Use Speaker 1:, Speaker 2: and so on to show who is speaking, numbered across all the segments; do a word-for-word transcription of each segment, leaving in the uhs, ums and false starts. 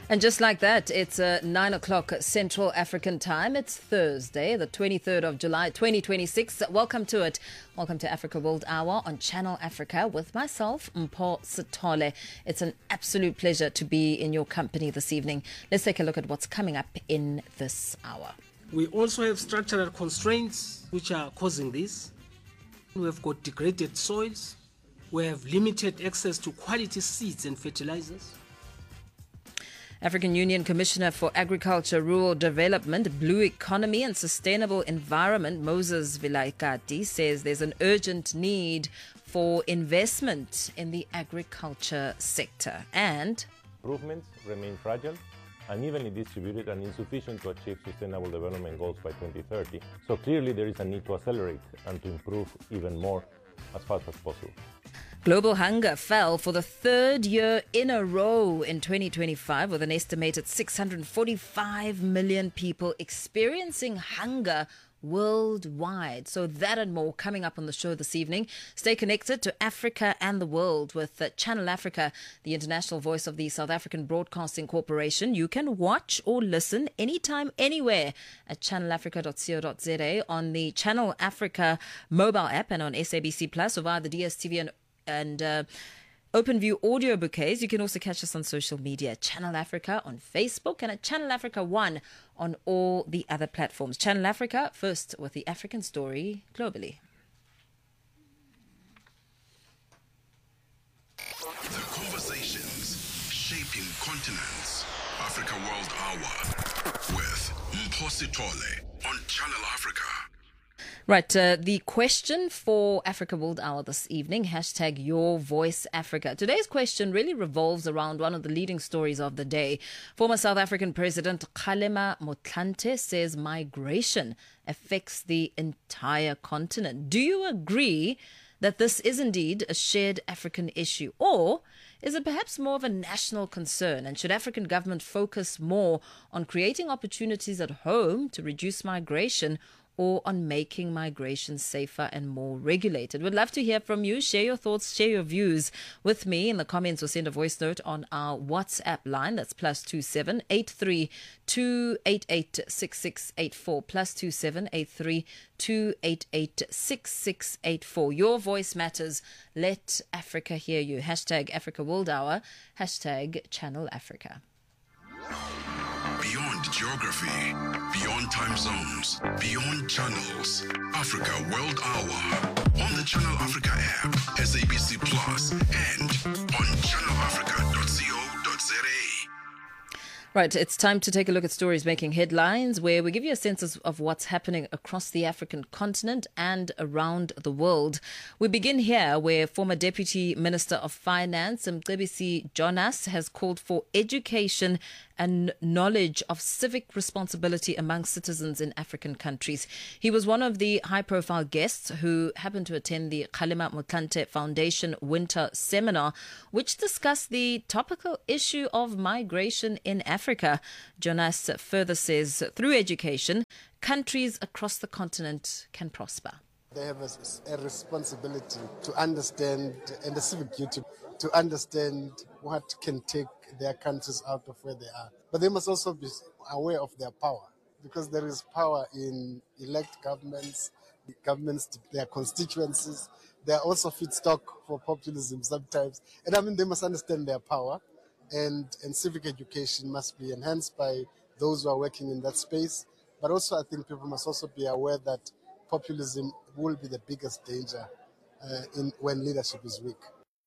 Speaker 1: And just like that, it's uh, nine o'clock Central African time. It's Thursday, the twenty-third of July, twenty twenty-six. Welcome to it. Welcome to Africa World Hour on Channel Africa with myself, Mpho Sithole. It's an absolute pleasure to be in your company this evening. Let's take a look at what's coming up in this hour.
Speaker 2: We also have structural constraints which are causing this. We have got degraded soils. We have limited access to quality seeds and fertilizers.
Speaker 1: African Union Commissioner for Agriculture, Rural Development, Blue Economy and Sustainable Environment, Moses Vilaikati, says there's an urgent need for investment in the agriculture sector. And
Speaker 3: improvements remain fragile, unevenly distributed and insufficient to achieve sustainable development goals by twenty thirty. So clearly there is a need to accelerate and to improve even more as fast as possible.
Speaker 1: Global hunger fell for the third year in a row in twenty twenty-five, with an estimated six hundred forty-five million people experiencing hunger worldwide. So that and more coming up on the show this evening. Stay connected to Africa and the world with uh, Channel Africa, the international voice of the South African Broadcasting Corporation. You can watch or listen anytime, anywhere at channel africa dot co dot za, on the Channel Africa mobile app and on S A B C Plus, or via the D S T V and and uh, OpenView audio bouquets. You can also catch us on social media, Channel Africa on Facebook and at Channel Africa One on all the other platforms. Channel Africa, first with the African story globally.
Speaker 4: The conversations shaping continents. Africa World Hour with Mpho Sithole on Channel Africa.
Speaker 1: Right, uh, the question for Africa World Hour this evening, hashtag Your Voice Africa. Today's question really revolves around one of the leading stories of the day. Former South African President Kgalema Motlanthe says migration affects the entire continent. Do you agree that this is indeed a shared African issue, or is it perhaps more of a national concern? And should African government focus more on creating opportunities at home to reduce migration, or on making migration safer and more regulated? We'd love to hear from you. Share your thoughts, share your views with me in the comments, or send a voice note on our WhatsApp line. That's plus two seven eight three two eight eight six six eight four, plus two seven eight three two eight eight six six eight four. Your voice matters. Let Africa hear you. Hashtag Africa World Hour. Hashtag Channel Africa.
Speaker 4: Beyond geography, beyond time zones, beyond channels. Africa World Hour on the Channel Africa app, S A B C Plus, and on channel africa dot co dot za.
Speaker 1: Right, it's time to take a look at stories making headlines, where we give you a sense of what's happening across the African continent and around the world. We begin here, where former Deputy Minister of Finance, Mcebisi Jonas, has called for education and knowledge of civic responsibility among citizens in African countries. He was one of the high-profile guests who happened to attend the Kgalema Motlanthe Foundation Winter Seminar, which discussed the topical issue of migration in Africa. Jonas further says, through education, countries across the continent can prosper.
Speaker 5: They have a, a responsibility to understand, and a civic duty to understand what can take their countries out of where they are. But they must also be aware of their power, because there is power in elect governments, the governments, their constituencies. They are also feedstock for populism sometimes. And I mean, they must understand their power, and, and civic education must be enhanced by those who are working in that space. But also I think people must also be aware that populism will be the biggest danger uh, in when leadership is weak.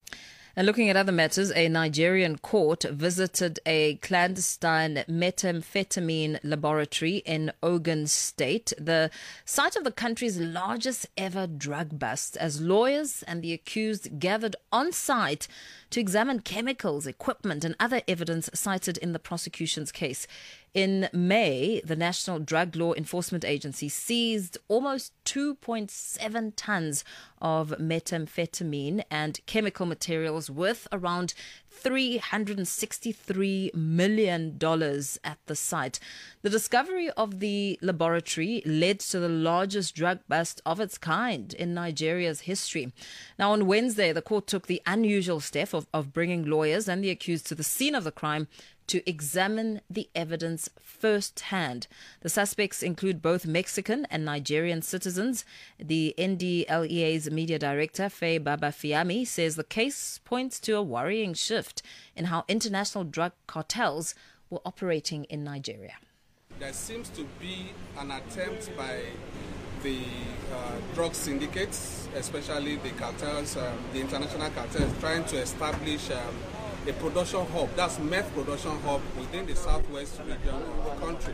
Speaker 1: And looking at other matters, a Nigerian court visited a clandestine methamphetamine laboratory in Ogun State, the site of the country's largest ever drug bust, as lawyers and the accused gathered on site to examine chemicals, equipment and other evidence cited in the prosecution's case. In May, the National Drug Law Enforcement Agency seized almost two point seven tons of methamphetamine and chemical materials worth around three hundred sixty-three million dollars at the site. The discovery of the laboratory led to the largest drug bust of its kind in Nigeria's history. Now, on Wednesday, the court took the unusual step of, of bringing lawyers and the accused to the scene of the crime to examine the evidence firsthand. The suspects include both Mexican and Nigerian citizens. The N D L E A's media director, Faye Babafiami, says the case points to a worrying shift in how international drug cartels were operating in Nigeria.
Speaker 6: There seems to be an attempt by the uh, drug syndicates, especially the cartels, um, the international cartels, trying to establish um, a production hub, that's meth production hub within the southwest region of the country.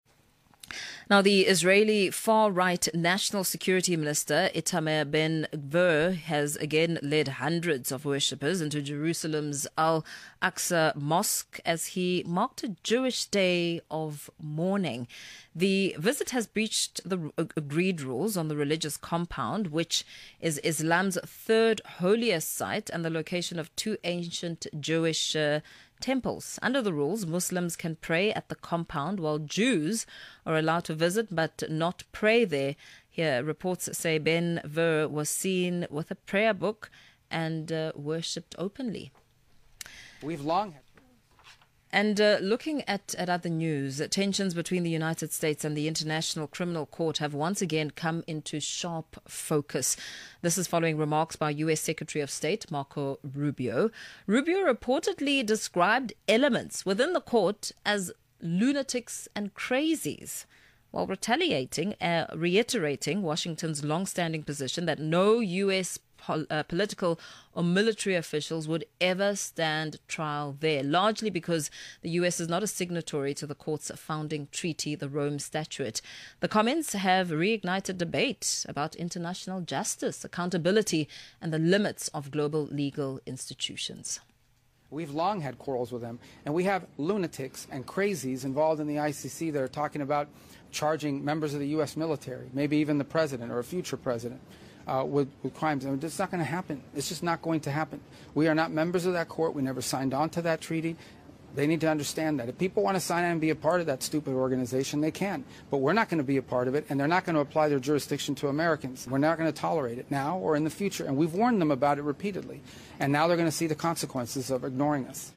Speaker 1: Now, the Israeli far-right National Security Minister Itamar Ben-Gvir has again led hundreds of worshippers into Jerusalem's Al-Aqsa Mosque as he marked a Jewish day of mourning. The visit has breached the agreed rules on the religious compound, which is Islam's third holiest site and the location of two ancient Jewish uh, temples. Under the rules, Muslims can pray at the compound while Jews are allowed to visit but not pray there. Here, reports say Ben-Gvir was seen with a prayer book and uh, worshipped openly.
Speaker 7: We've long had
Speaker 1: And uh, looking at, at other news, tensions between the United States and the International Criminal Court have once again come into sharp focus. This is following remarks by U S Secretary of State Marco Rubio. Rubio reportedly described elements within the court as lunatics and crazies, while retaliating, uh, reiterating Washington's long-standing position that no U S Pol- uh, political or military officials would ever stand trial there, largely because the U S is not a signatory to the court's founding treaty, the Rome Statute. The comments have reignited debate about international justice, accountability, and the limits of global legal institutions.
Speaker 7: We've long had quarrels with them, and we have lunatics and crazies involved in the I C C that are talking about charging members of the U S military, maybe even the president or a future president, uh, with, with crimes. I mean, it's not going to happen. It's just not going to happen. We are not members of that court. We never signed on to that treaty. They need to understand that. If people want to sign on and be a part of that stupid organization, they can. But we're not going to be a part of it, and they're not going to apply their jurisdiction to Americans. We're not going to tolerate it now or in the future. And we've warned them about it repeatedly. And now they're going to see the consequences of ignoring us.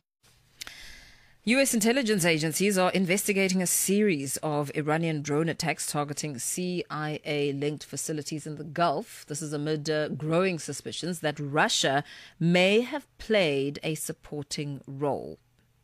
Speaker 1: U S intelligence agencies are investigating a series of Iranian drone attacks targeting C I A-linked facilities in the Gulf. This is amid uh, growing suspicions that Russia may have played a supporting role.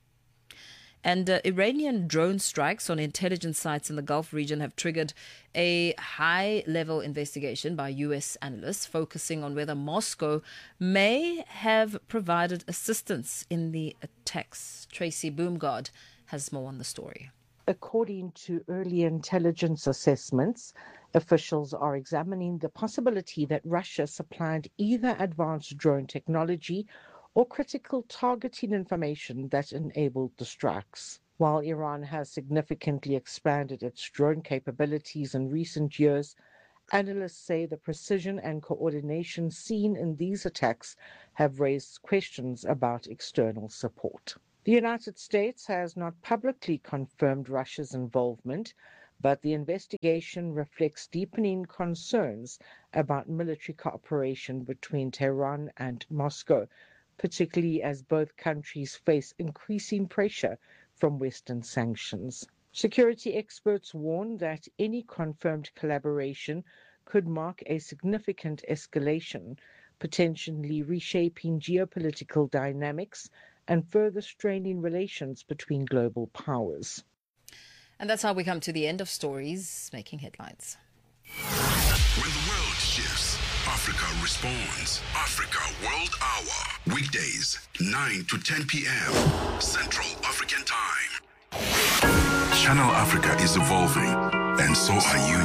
Speaker 1: And uh, Iranian drone strikes on intelligence sites in the Gulf region have triggered a high-level investigation by U S analysts focusing on whether Moscow may have provided assistance in the attacks. Tracy Boomgard has more on the story.
Speaker 8: According to early intelligence assessments, officials are examining the possibility that Russia supplied either advanced drone technology or critical targeting information that enabled the strikes. While Iran has significantly expanded its drone capabilities in recent years, analysts say the precision and coordination seen in these attacks have raised questions about external support. The United States has not publicly confirmed Russia's involvement, but the investigation reflects deepening concerns about military cooperation between Tehran and Moscow, particularly as both countries face increasing pressure from Western sanctions. Security experts warn that any confirmed collaboration could mark a significant escalation, potentially reshaping geopolitical dynamics and further straining relations between global powers.
Speaker 1: And that's how we come to the end of Stories Making Headlines.
Speaker 4: When the world shifts, Africa responds. Africa World Hour. Weekdays, nine to ten p.m. Central African Time. Channel Africa is evolving, and so are you.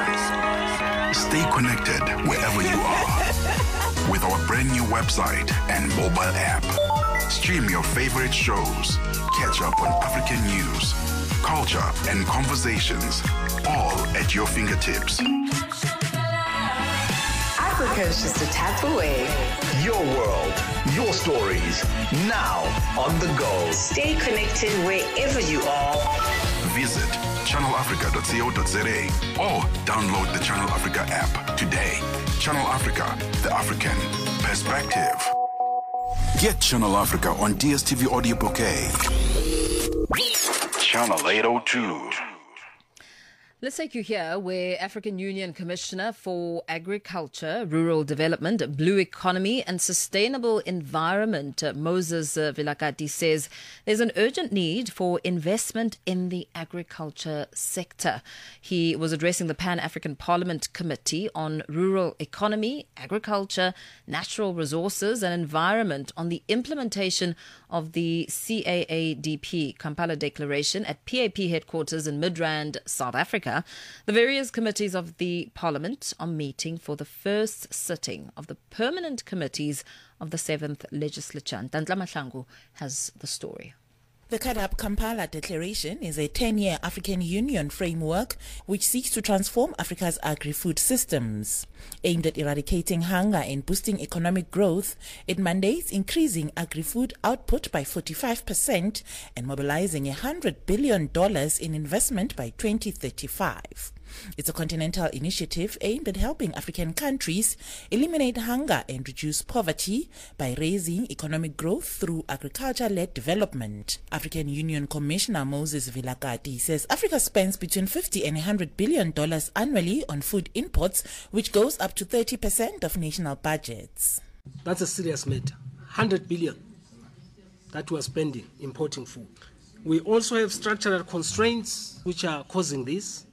Speaker 4: Stay connected wherever you are with our brand new website and mobile app. Stream your favorite shows. Catch up on African news, culture, and conversations, all at your fingertips.
Speaker 9: Africa is just a tap away.
Speaker 10: Your world, your stories, now on the go.
Speaker 9: Stay connected wherever you are.
Speaker 4: Visit channel africa dot co dot za or download the Channel Africa app today. Channel Africa, the African perspective. Get Channel Africa on D S T V Audio Bouquet. Channel eight oh two.
Speaker 1: Let's take you here where African Union Commissioner for Agriculture, Rural Development, Blue Economy and Sustainable Environment, Moses Vilakazi, says there's an urgent need for investment in the agriculture sector. He was addressing the Pan-African Parliament Committee on Rural Economy, Agriculture, Natural Resources and Environment on the implementation of the C A A D P, Kampala Declaration, at P A P headquarters in Midrand, South Africa. The various committees of the Parliament are meeting for the first sitting of the permanent committees of the seventh Legislature. Ntantla Mahlangu has the story.
Speaker 11: The CAADP Kampala Declaration is a ten-year African Union framework which seeks to transform Africa's agri-food systems. Aimed at eradicating hunger and boosting economic growth, it mandates increasing agri-food output by forty-five percent and mobilizing one hundred billion dollars in investment by twenty thirty-five. It's a continental initiative aimed at helping African countries eliminate hunger and reduce poverty by raising economic growth through agriculture-led development. African Union Commissioner Moses Vilakazi says Africa spends between fifty and one hundred billion dollars annually on food imports, which goes up to thirty percent of national budgets.
Speaker 2: That's a serious matter. one hundred billion that we are spending importing food. We also have structural constraints which are causing this.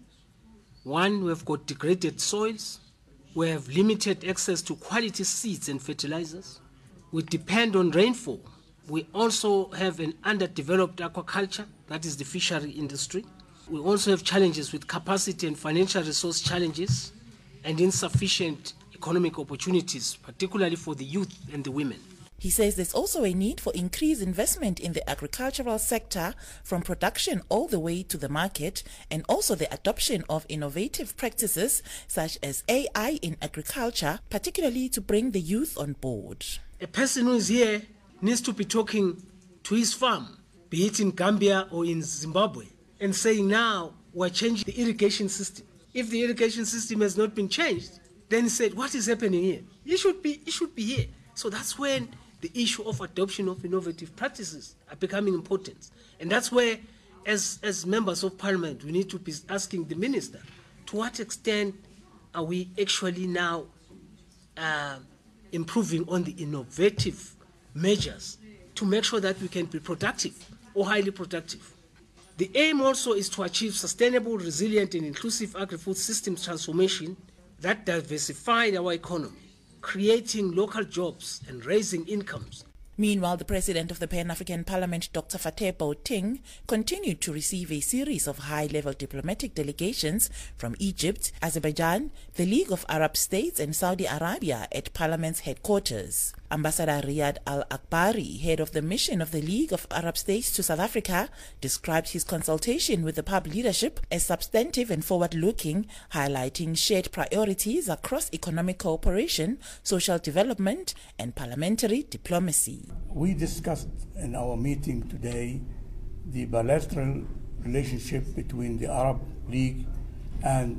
Speaker 2: One, we've got degraded soils. We have limited access to quality seeds and fertilizers. We depend on rainfall. We also have an underdeveloped aquaculture, that is the fishery industry. We also have challenges with capacity and financial resource challenges and insufficient economic opportunities, particularly for the youth and the women.
Speaker 11: He says there's also a need for increased investment in the agricultural sector from production all the way to the market, and also the adoption of innovative practices such as A I in agriculture, particularly to bring the youth on board.
Speaker 2: A person who is here needs to be talking to his farm, be it in Gambia or in Zimbabwe, and saying now we're changing the irrigation system. If the irrigation system has not been changed, then he said, what is happening here? It should be, it should be here. So that's when the issue of adoption of innovative practices are becoming important. And that's where, as, as members of parliament, we need to be asking the minister, to what extent are we actually now uh, improving on the innovative measures to make sure that we can be productive or highly productive. The aim also is to achieve sustainable, resilient and inclusive agri-food systems transformation that diversify our economy, creating local jobs and raising incomes.
Speaker 11: Meanwhile, the president of the Pan-African Parliament, Doctor Fatou Bauting, continued to receive a series of high-level diplomatic delegations from Egypt, Azerbaijan, the League of Arab States and Saudi Arabia at Parliament's headquarters. Ambassador Riyad Al-Akbari, head of the mission of the League of Arab States to South Africa, described his consultation with the P A B leadership as substantive and forward-looking, highlighting shared priorities across economic cooperation, social development and parliamentary diplomacy.
Speaker 12: We discussed in our meeting today the bilateral relationship between the Arab League and